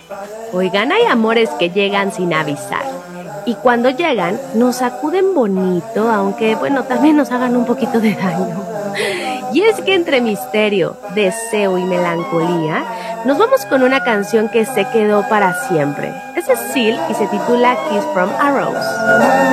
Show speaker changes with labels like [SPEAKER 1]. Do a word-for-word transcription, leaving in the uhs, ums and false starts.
[SPEAKER 1] Oigan, hay amores que llegan sin avisar. Y cuando llegan, nos sacuden bonito, aunque bueno, también nos hagan un poquito de daño. Y es que entre misterio, deseo y melancolía, nos vamos con una canción que se quedó para siempre. Es de Seal y se titula Kiss from a Rose.